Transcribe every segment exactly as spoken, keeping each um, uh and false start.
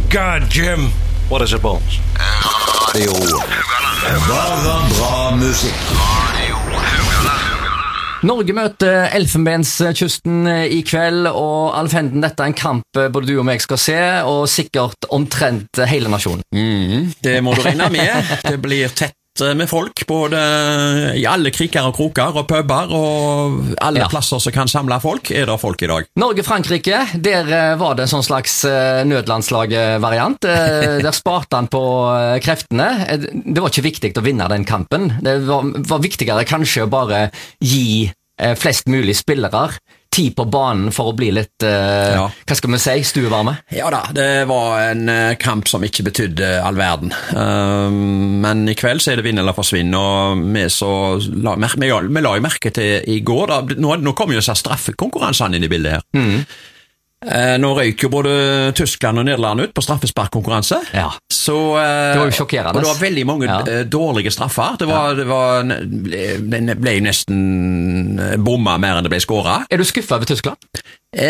God, Jim. What is it, Bones? Radio. Bare bra musikk. Norge møter Elfenbenskysten i kveld, og Alf Henden, dette er en kamp både du og meg skal se, og sikkert omtrent hele nasjonen. Mm, det må du regne med. Det blir tett med folk, både i alle kriker og kroker og puber, og alle ja. plasser som kan samle folk, er det folk i dag. Norge-Frankrike, der var det en sånn slags nødlandslag-variant. Der sparte han på kreftene. Det var ikke viktig å vinne den kampen. Det var, var viktigere kanskje å bare gi flest mulig spillere tid på banen for å bli litt, uh, ja. hva skal vi si, stuevarme? Ja da, det var en uh, kamp som ikke betydde all verden. Uh, men i kveld så er det vinn eller forsvinn, og vi, så, la, vi, vi la jo merke til i går, da, nå, nå kommer jo disse straffekonkurransene inn i bildet her. Mm. Eh, nå røyk jo både Tyskland og Nederland ut på straffesparkkonkurranse. Ja. Så, eh, det var jo sjokkerende. Og det var veldig mange ja. eh, dårlige straffer. Det var, ja. det var, det ble jo nesten bomma mer enn det ble skåret. Er du skuffet over Tyskland?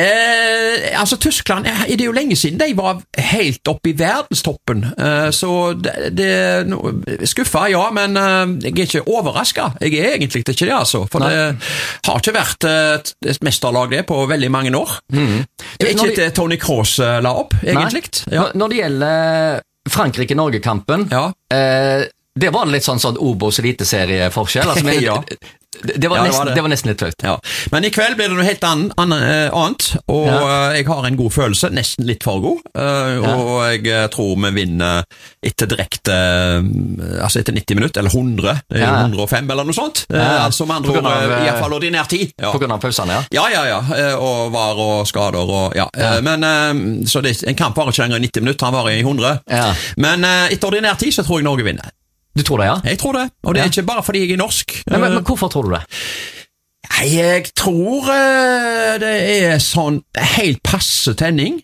Eh, altså Tyskland, det er jo lenge siden de var helt oppe i verdenstoppen, eh, så det, det no, skuffa, ja, men eh, jeg er ikke overrasket. Jeg er egentlig ikke det, altså, for Nei. det har ikke vært et, et mesterlag det på veldig mange år. Mm. Det er ikke de... et Tony Kroos uh, la opp, egentlig. Ja. Når det gjelder Frankrike-Norge-kampen, ja. eh, det var litt sånn sånn Obos eliteserieforskjell. Altså, men, ja. Det var, ja, nesten, det, var det. det var nesten litt tøft. Ja. Men i kveld blir det noe helt annet, annet og ja. jeg har en god følelse, nesten litt for god, ja. og jeg tror vi vinner etter direkte, altså etter nitti minutter, eller hundre, ja. hundre og fem eller noe sånt, ja. altså med andre ord, i hvert fall ordinær tid. Ja. På grunn av pausene, ja? Ja, ja, ja, og var og skader, og ja. ja. Men, så det, en kamp var ikke lenger i nitti minutter, han var i hundre, ja. men etter ordinær tid så tror jeg Norge vinner. Du tror det, ja? Jeg tror det, og det er ja. ikke bare fordi jeg er norsk. Men, men, men hvorfor tror du det? Nei, jeg tror uh, det er sånn helt passe tenning.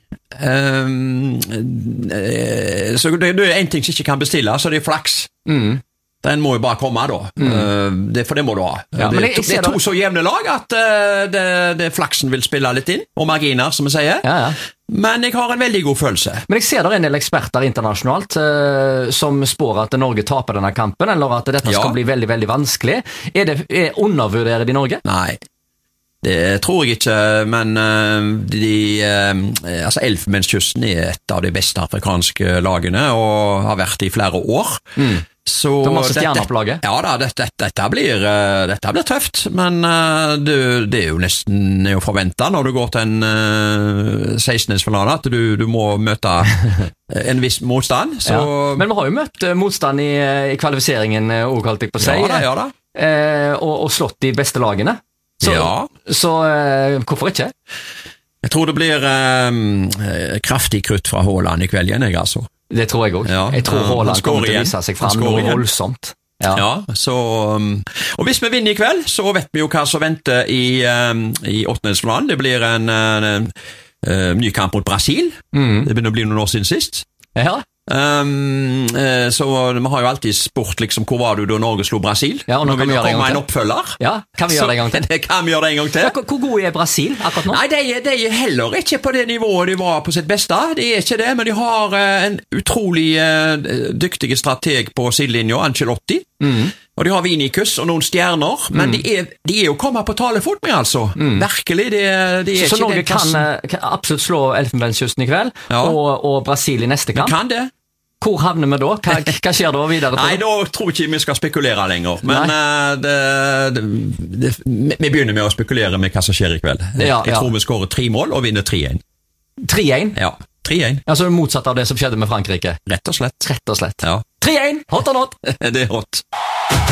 Um, uh, så det, det er en ting som ikke kan bestille, så det er flaks. Mm. Den må jo bare komme da, mm. uh, det, for det må du ha. Ja, det, jeg, jeg det er to så jevne lag at uh, det, det flaksen vil spille litt inn, og marginer, som jeg sier. Ja, ja. Men jeg har en veldig god følelse. Men jeg ser det en del eksperter internasjonalt uh, som spår at Norge taper denne kampen, eller at dette ja. skal bli veldig, veldig vanskelig. Er det er undervurderer de Norge? Nei. Det tror jeg ikke, men uh, de, uh, altså Elfenbenskysten er et av de beste afrikanske lagene, og har vært i flere år. Mm. Så det er masse stjerner på laget. Ja da, dette, dette, blir, uh, dette blir tøft, men uh, det, det er jo nesten å forvente når du går til en uh, sekstendedelsfinale at du, du må møte en viss motstand. Så... Ja. Men vi har jo møtt uh, motstand i, i kvalifiseringen, uh, holdt jeg på å si, ja, da, ja, da. Uh, og, og slått de beste lagene. Så, ja. så uh, hvorfor ikke? Jeg tror det blir uh, kraftig krutt fra Haaland i kveld igjen, jeg altså. Det tror jeg også. Ja, jeg tror Haaland kommer til å vise seg frem noe voldsomt. Ja. ja, så um, og hvis vi vinner i kveld, så vet vi jo hva som venter i, um, i åttendedelsfinalen. Det blir en, en, en, en ny kamp mot Brasil. Mm. Det begynner å bli noen år siden sist. Ja. Um, uh, så vi har jo alltid spurt liksom, hvor var du da Norge slo Brasil? Ja, og nå, nå vil det komme en oppfølger. Ja, kan vi gjøre det en gang til? Det kan vi gjøre det en gang til. Ja, hvor god er Brasil akkurat nå? Nei, de, de er heller ikke på det nivået de var på sitt beste. De er ikke det, men de har uh, en utrolig uh, dyktig strateg på sidelinja, Ancelotti. Mm. Og de har Vinicius og noen stjerner, men mm. de, er, de er jo kommet på talefot med, altså. Mm. Virkelig, de, de er så, ikke så Norge kan, kan absolutt slå Elfenbenskysten i kveld, ja. og, og Brasil i neste kamp? Vi kan det. Hvor havner vi da? Hva, hva skjer da videre? Nei, da tror jeg ikke vi skal spekulere lenger. Men uh, det, det, det, vi begynner med å spekulere med hva som skjer i kveld. Ja, jeg ja. tror vi skårer tre mål og vinner tre én. tre én? Ja, tre én. Altså motsatt av det som skjedde med Frankrike? Rett og slett. Rett og slett. Ja. tre én! Hot or not? Det er hot.